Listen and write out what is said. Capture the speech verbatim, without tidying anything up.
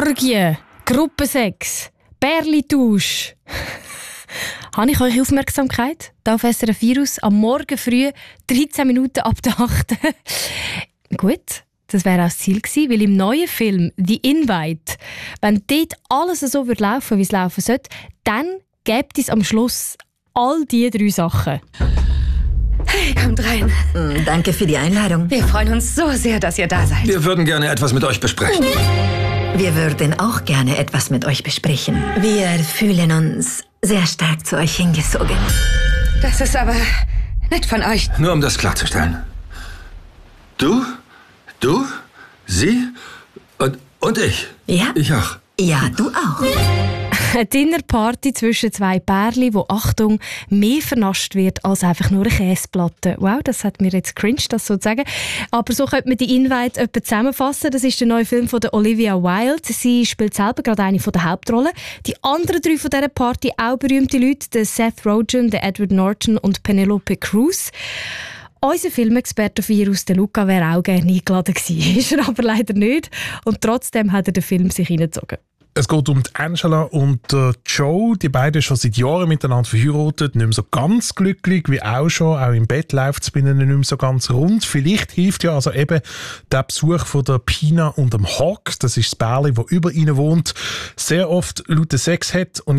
Orgie, Gruppensex, Bärli-Tausch. Habe ich eure Aufmerksamkeit? Hier auf S R F Virus am Morgen früh, dreizehn Minuten ab der achten Gut, das wäre auch das Ziel gewesen, weil im neuen Film «The Invite», wenn dort alles so würde laufen, wie es laufen sollte, dann gibt es am Schluss all diese drei Sachen. Hey, kommt rein. Danke für die Einladung. Wir freuen uns so sehr, dass ihr da seid. Wir würden gerne etwas mit euch besprechen. Wir würden auch gerne etwas mit euch besprechen. Wir fühlen uns sehr stark zu euch hingezogen. Das ist aber nett von euch. Nur um das klarzustellen. Du, du, sie und, und ich. Ja? Ich auch. Ja, du auch. Eine Dinnerparty zwischen zwei Pärchen, wo, Achtung, mehr vernascht wird als einfach nur eine Käseplatte. Wow, das hat mir jetzt cringe, das so zu sagen. Aber so könnte man die Invite etwa zusammenfassen. Das ist der neue Film von der Olivia Wilde. Sie spielt selber gerade eine der Hauptrollen. Die anderen drei von dieser Party, auch berühmte Leute, der Seth Rogen, der Edward Norton und Penelope Cruz. Unser Filmexperte Virus, der Luca, wäre auch gerne eingeladen gewesen. Ist er aber leider nicht. Und trotzdem hat er den Film sich hineingezogen. Es geht um die Angela und äh, Joe. Die beiden schon seit Jahren miteinander verheiratet, nicht mehr so ganz glücklich, wie auch schon. Auch im Bett läuft es bei ihnen nicht mehr so ganz rund. Vielleicht hilft ja also eben der Besuch von der Pina und dem Hawk. Das ist das Bärli, das über ihnen wohnt, sehr oft lauten Sex hat. Und